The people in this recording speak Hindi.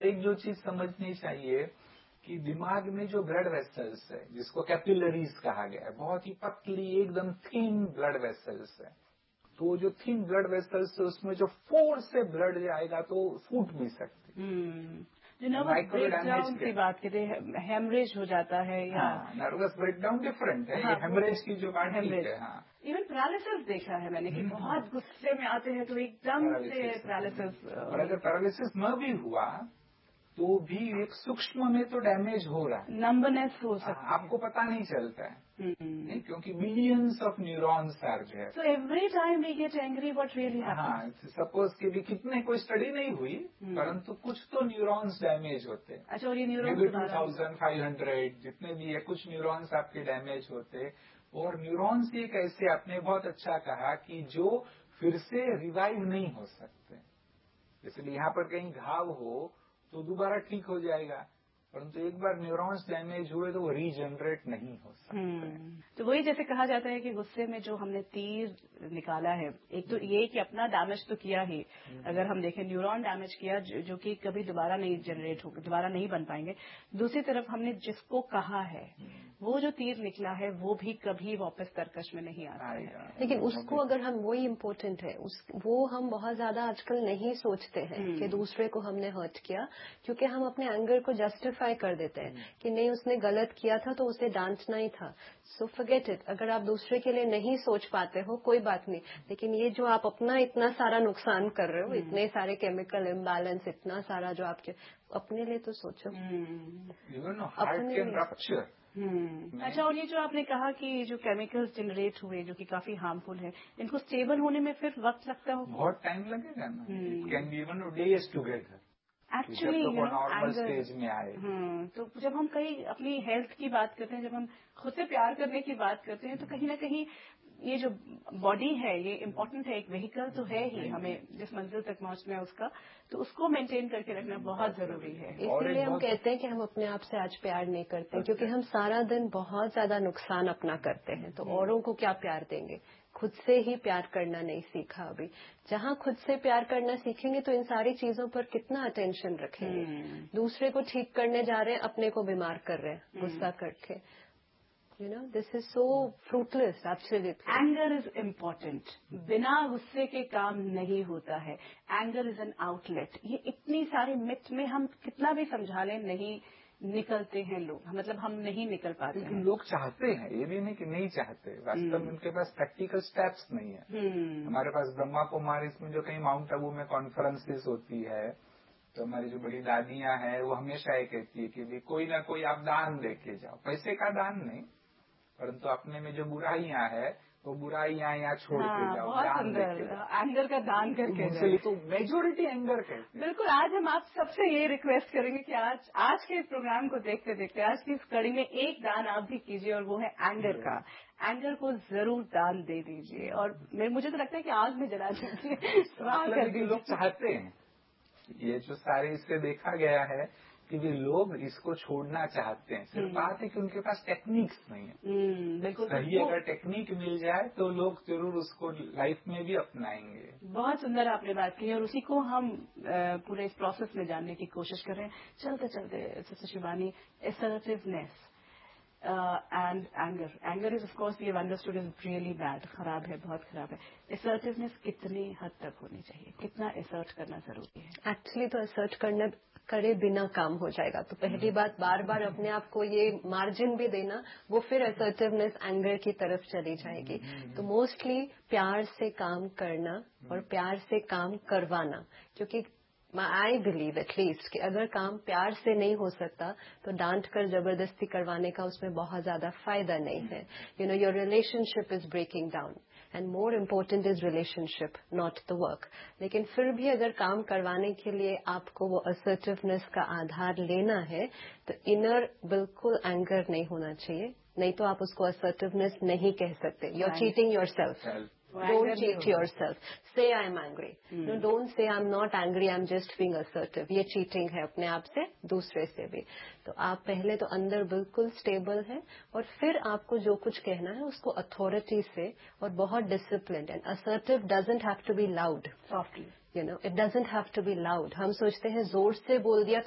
एक जो चीज समझनी चाहिए कि दिमाग में जो ब्लड वेसल्स है, जिसको कैपिलरीज कहा गया है, बहुत ही पतली एकदम थिन ब्लड वेसल्स है। तो जो थिन ब्लड वेसल्स है उसमें जो फोर्स से ब्लड जाएगा तो फूट भी सकती है। जो नर्वस ब्रेकडाउन की बात करें, हेमरेज हो जाता है या नर्वस ब्रेकडाउन डिफरेंट है, हेमरेज की जो बात है। इवन पैरालिसिस देखा है मैंने कि बहुत गुस्से में आते हैं तो एकदम से पैरालिसिस। और अगर पैरालिसिस न भी हुआ तो भी एक सूक्ष्म में तो डैमेज हो रहा है, नंबनेस हो सकता है, आपको पता नहीं चलता है। नहीं, क्योंकि millions of neurons are there. So every time we get angry what really happens. Suppose कि भी कितने कोई स्टडी नहीं हुई, परंतु कुछ तो न्यूरॉन्स डैमेज होते हैं। अच्छा, और ये न्यूरॉन्स 2500 जितने भी है, कुछ न्यूरॉन्स आपके डैमेज होते। और न्यूरॉन्स एक ऐसे, आपने बहुत अच्छा कहा कि जो फिर से रिवाइव नहीं हो सकते। इसलिए यहाँ पर कहीं घाव हो तो दोबारा ठीक हो जाएगा, परंतु एक बार न्यूरॉन्स डैमेज हुए तो वो रीजनरेट नहीं हो सकते। तो वही जैसे कहा जाता है कि गुस्से में जो हमने तीर निकाला है, एक तो ये कि अपना डैमेज तो किया ही, अगर हम देखें न्यूरॉन डैमेज किया जो कि कभी दोबारा नहीं जनरेट हो, दोबारा नहीं बन पाएंगे। दूसरी तरफ हमने जिसको कहा है वो जो तीर निकला है वो भी कभी वापस तरकश में नहीं आता है। लेकिन उसको अगर हम, वही इम्पोर्टेंट है, वो हम बहुत ज्यादा आजकल नहीं सोचते हैं कि दूसरे को हमने हर्ट किया, क्योंकि हम अपने एंगर को जस्टिफाई कर देते हैं कि नहीं उसने गलत किया था तो उसे डांटना ही था। So forget it. अगर आप दूसरे के लिए नहीं सोच पाते हो कोई बात नहीं, लेकिन ये जो आप अपना इतना सारा नुकसान कर रहे हो, इतने सारे केमिकल इम्बैलेंस, इतना सारा जो आपके, अपने लिए तो सोचो। अपने लिए। अच्छा, और ये जो आपने कहा कि जो केमिकल्स जनरेट हुए जो कि काफी हार्मफुल है, इनको स्टेबल होने में फिर वक्त लगता हो, बहुत टाइम लगेगा ना। It can be even days together actually normal stage में आए। तो जब हम कहीं अपनी हेल्थ की बात करते हैं, जब हम खुद से प्यार करने की बात करते हैं, तो कहीं ना कहीं ये जो बॉडी है ये इम्पोर्टेंट है, एक व्हीकल तो है ही, हमें जिस मंजिल तक पहुंचना है उसका, तो उसको मेंटेन करके रखना बहुत जरूरी है। इसीलिए हम कहते हैं कि हम अपने आप से आज प्यार नहीं करते, क्योंकि हम सारा दिन बहुत ज्यादा नुकसान अपना करते हैं, तो औरों को क्या प्यार देंगे। खुद से ही प्यार करना नहीं सीखा अभी। जहाँ खुद से प्यार करना सीखेंगे तो इन सारी चीजों पर कितना अटेंशन रखेंगे। दूसरे को ठीक करने जा रहे हैं, अपने को बीमार कर रहे हैं गुस्सा करके। You know, this is so fruitless, absolutely. Anger is important. बिना गुस्से के काम नहीं होता है। Anger is an outlet. ये इतनी सारी मिथ में हम कितना भी समझा लें, नहीं निकलते हैं लोग, मतलब हम नहीं निकल पाते हैं। लोग चाहते हैं, ये भी नहीं कि नहीं चाहते, वास्तव में उनके पास प्रैक्टिकल स्टेप्स नहीं है। हमारे पास ब्रह्मा कुमारी में जो कहीं माउंट आबू में कॉन्फ्रेंसेस होती है, तो हमारी जो बड़ी दादियां हैं वो हमेशा ये कहती है कि कोई ना कोई आप दान दे के जाओ। पैसे का दान नहीं, परंतु अपने में जो बुराइयां है वो बुराइयां यहाँ छोड़ के जाओ, दान देके जाओ। एंगर का दान करके जाओ। तो मेजोरिटी एंगर कहते हैं। बिल्कुल। आज हम आप सबसे ये रिक्वेस्ट करेंगे कि आज के प्रोग्राम को देखते देखते आज की इस कड़ी में एक दान आप भी कीजिए, और वो है एंगर का। एंगर को जरूर दान दे दीजिए, और मुझे तो लगता है कि आग में जला दीजिए, स्वाहा कर दीजिए। लोग चाहते हैं, ये जो सारे इससे देखा गया है कि वे लोग इसको छोड़ना चाहते हैं, सिर्फ बात है कि उनके पास टेक्निक्स नहीं है। बिल्कुल सही अगर टेक्निक मिल जाए तो लोग जरूर उसको लाइफ में भी अपनाएंगे। बहुत सुंदर आपने बात की, और उसी को हम पूरे इस प्रोसेस में जानने की कोशिश कर रहे हैं। चलते चलते sister Shivani, assertiveness and anger is of course we have understood is really bad, खराब है, बहुत खराब है। असर्टिवनेस कितनी हद तक होनी चाहिए, कितना असर्ट करना जरूरी है? एक्चुअली तो असर्ट करे बिना काम हो जाएगा। तो पहली बात, बार बार अपने आप को ये मार्जिन भी देना, वो फिर असर्टिवनेस एंगर की तरफ चली जाएगी। तो मोस्टली प्यार से काम करना और प्यार से काम करवाना, क्योंकि आई बिलीव एटलीस्ट कि अगर काम प्यार से नहीं हो सकता तो डांट कर जबरदस्ती करवाने का उसमें बहुत ज्यादा फायदा नहीं है। You know, your relationship is breaking down and more important is relationship, not the work. लेकिन फिर भी अगर काम करवाने के लिए आपको वो असर्टिवनेस का आधार लेना है तो इनर बिल्कुल एंगर नहीं होना चाहिए, नहीं तो आप उसको असर्टिवनेस नहीं कह सकते। You are cheating yourself. Don't cheat yourself. Say I'm angry. No, don't say I'm not angry. I'm just being assertive. ये cheating है अपने आप से, दूसरे से भी। तो आप पहले तो अंदर बिल्कुल स्टेबल है, और फिर आपको जो कुछ कहना है उसको अथॉरिटी से और बहुत disciplined. And assertive doesn't have to be loud. Softly. You know, it doesn't have to be loud. हम सोचते हैं जोर से बोल दिया